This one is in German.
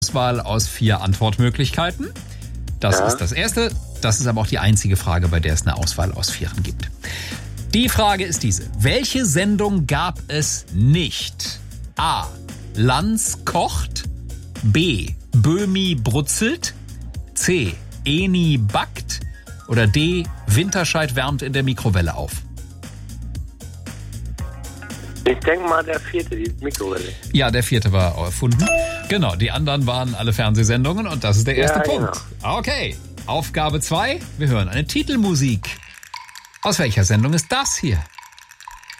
Auswahl aus 4 Antwortmöglichkeiten. Das ist das erste. Das ist aber auch die einzige Frage, bei der es eine Auswahl aus 4 gibt. Die Frage ist diese. Welche Sendung gab es nicht? A. Lanz kocht. B. Böhmi brutzelt. C. Eni backt. Oder D. Winterscheid wärmt in der Mikrowelle auf. Ich denke mal, der 4., die Mikrowelle. Ja, der 4. war erfunden. Genau, die anderen waren alle Fernsehsendungen und das ist der erste Punkt. Genau. Okay, Aufgabe 2. Wir hören eine Titelmusik. Aus welcher Sendung ist das hier?